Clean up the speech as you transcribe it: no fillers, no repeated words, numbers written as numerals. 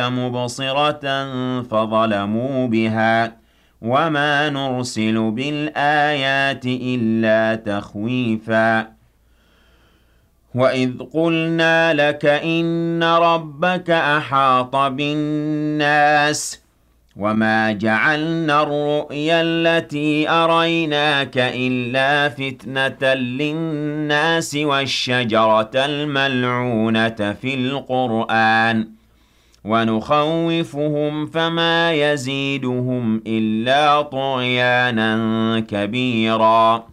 مُبْصِرَةً فَظَلَمُوا بِهَا وَمَا نُرْسِلُ بِالْآيَاتِ إِلَّا تَخْوِيفًا وَإِذْ قُلْنَا لَكَ إِنَّ رَبَّكَ أَحَاطَ بِالنَّاسِ وَمَا جَعَلْنَا الرُّؤْيَا الَّتِي أَرَيْنَاكَ إِلَّا فِتْنَةً لِّلنَّاسِ وَالشَّجَرَةَ الْمَلْعُونَةَ فِي الْقُرْآنِ وَنُخَوِّفُهُمْ فَمَا يَزِيدُهُمْ إِلَّا طُغْيَانًا كَبِيرًا